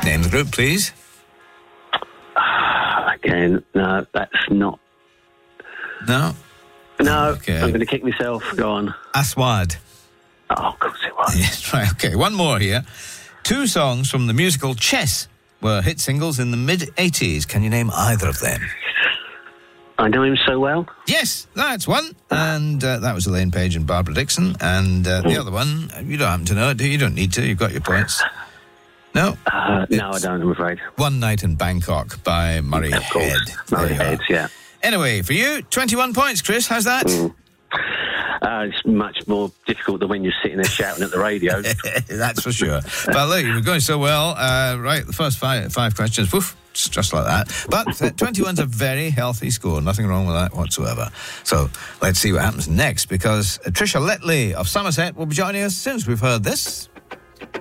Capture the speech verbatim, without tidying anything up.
Name the group, please. Again, no, that's not... No? No, Okay. I'm going to kick myself. Go on. Aswad. Oh, of course it was. Yes, right, okay. One more here. Two songs from the musical Chess were hit singles in the mid-eighties. Can you name either of them? I know him so well. Yes, that's one. And uh, that was Elaine Page and Barbara Dixon. And uh, the Mm. other one, you don't happen to know it, do you? You don't need to. You've got your points. No? Uh, no, I It's don't, I'm afraid. One Night in Bangkok by Murray Of course. Head. Murray There you are. Head, yeah. Anyway, for you, twenty-one points, Chris. How's that? Mm. Uh, it's much more difficult than when you're sitting there shouting at the radio. That's for sure. But look, you were going so well. Uh, right, the first five, five questions, woof, just, just like that. But uh, twenty-one's a very healthy score. Nothing wrong with that whatsoever. So let's see what happens next, because uh, Tricia Letley of Somerset will be joining us as soon as we've heard this.